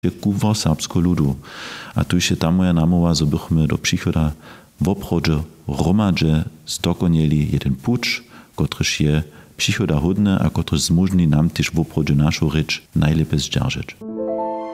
Kuwa serbsko ludu. A tu się tam moja namowa, zo bychmy do przychoda w obchodzie hromadze zdokonieli jeden pucz, kotryż je przychoda hodny, a kotryż zmużni nam też w obchodzie naszą rzecz najlepiej zdzierżyć.